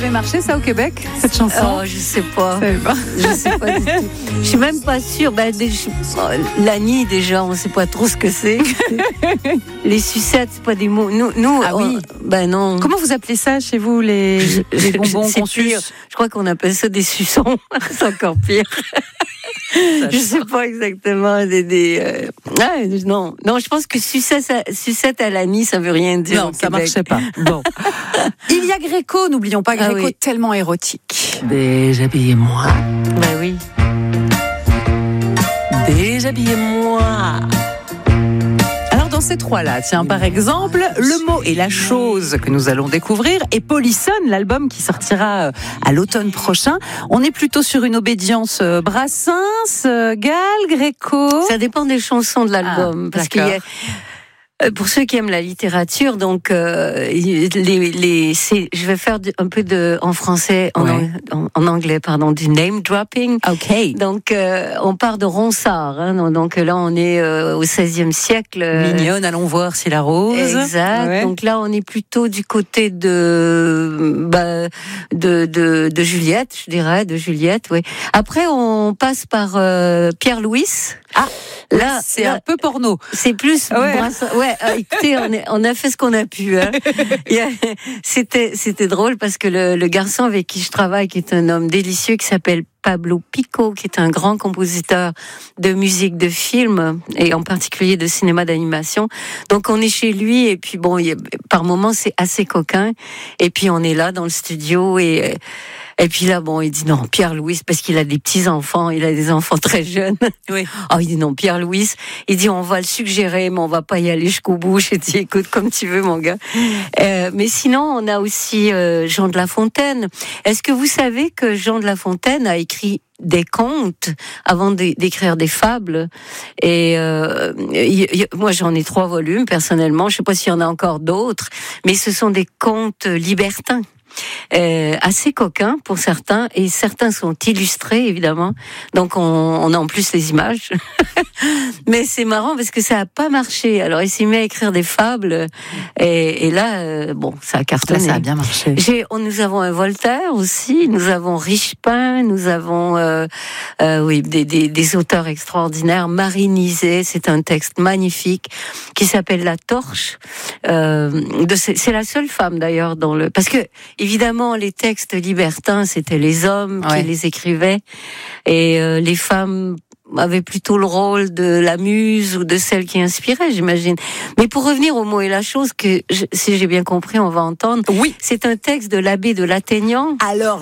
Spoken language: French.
avait marché ça au Québec, cette chanson? Oh, je sais pas. Je sais pas du tout. Je suis même pas sûre. L'Annie, déjà, on sait pas trop ce que c'est. Les sucettes, c'est pas des mots. Nous, ah oui. Non. Comment vous appelez ça chez vous, les bonbons qu'on suce? Je crois qu'on appelle ça des suçons. C'est encore pire. Je sais pas exactement. Non, je pense que sucette à l'Annie, ça veut rien dire. Non, ça marchait pas. Bon. Il y a Gréco, n'oublions pas Gréco, oui. Tellement érotique. Déshabillez-moi. Ben oui. Déshabillez-moi. Alors dans ces trois-là, tiens, par exemple, le mot et la chose que nous allons découvrir et Polisson, l'album qui sortira à l'automne prochain. On est plutôt sur une obédience Brassens, Gall, Gréco. Ça dépend des chansons de l'album. Parce qu'il y a... Pour ceux qui aiment la littérature, donc je vais faire un peu en français, en anglais, pardon, du name dropping. Ok. Donc on part de Ronsard, hein, donc là on est au XVIe siècle. Mignonne, allons voir si la rose. Exact. Ouais. Donc là on est plutôt du côté de Juliette, je dirais, de Juliette. Oui. Après on passe par Pierre Louis. Ah. Là, c'est un peu porno. C'est plus. Écoutez, on a fait ce qu'on a pu. Hein. C'était drôle parce que le garçon avec qui je travaille, qui est un homme délicieux, qui s'appelle Pablo Pico, qui est un grand compositeur de musique de film et en particulier de cinéma d'animation. Donc on est chez lui et puis par moments c'est assez coquin. Et puis on est là dans le studio et puis là, il dit non, Pierre-Louis, parce qu'il a des petits-enfants, il a des enfants très jeunes. Oui. Oh, il dit non, Pierre-Louis, il dit on va le suggérer, mais on va pas y aller jusqu'au bout. J'ai dit écoute, comme tu veux, mon gars. Mais sinon, on a aussi Jean de La Fontaine. Est-ce que vous savez que Jean de La Fontaine a écrit des contes avant d'écrire des fables? Et moi, j'en ai 3 volumes, personnellement. Je sais pas s'il y en a encore d'autres, mais ce sont des contes libertins. Assez coquins pour certains, et certains sont illustrés évidemment, donc on a en plus les images. Mais c'est marrant parce que ça a pas marché. Alors il s'est mis à écrire des fables et là ça a cartonné. Là, ça a bien marché. Nous avons un Voltaire aussi, nous avons Richepin, nous avons des auteurs extraordinaires. Marie Nizet, c'est un texte magnifique qui s'appelle La Torche. C'est la seule femme d'ailleurs parce que évidemment, les textes libertins, c'était les hommes qui les écrivaient, et les femmes avaient plutôt le rôle de la muse ou de celle qui inspirait, j'imagine. Mais pour revenir au mot et la chose, que si j'ai bien compris, on va entendre. Oui. C'est un texte de l'abbé de Lattaignant. Alors,